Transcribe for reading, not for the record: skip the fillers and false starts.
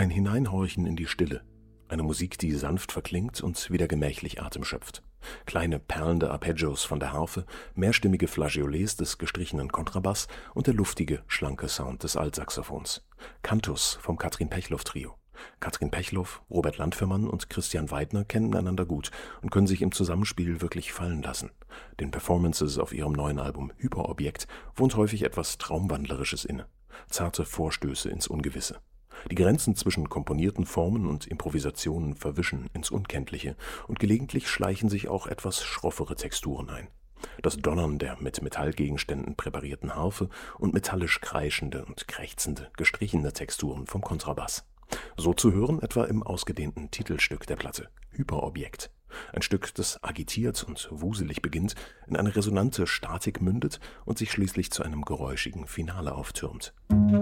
Ein Hineinhorchen in die Stille. Eine Musik, die sanft verklingt und wieder gemächlich Atem schöpft. Kleine perlende Arpeggios von der Harfe, mehrstimmige Flageolets des gestrichenen Kontrabass und der luftige, schlanke Sound des Altsaxophons. Cantus vom Katrin Pechloff Trio. Katrin Pechloff, Robert Landfermann und Christian Weidner kennen einander gut und können sich im Zusammenspiel wirklich fallen lassen. Den Performances auf ihrem neuen Album Hyperobjekt wohnt häufig etwas Traumwandlerisches inne. Zarte Vorstöße ins Ungewisse. Die Grenzen zwischen komponierten Formen und Improvisationen verwischen ins Unkenntliche und gelegentlich schleichen sich auch etwas schroffere Texturen ein. Das Donnern der mit Metallgegenständen präparierten Harfe und metallisch kreischende und krächzende, gestrichene Texturen vom Kontrabass. So zu hören etwa im ausgedehnten Titelstück der Platte, Hyperobjekt. Ein Stück, das agitiert und wuselig beginnt, in eine resonante Statik mündet und sich schließlich zu einem geräuschigen Finale auftürmt.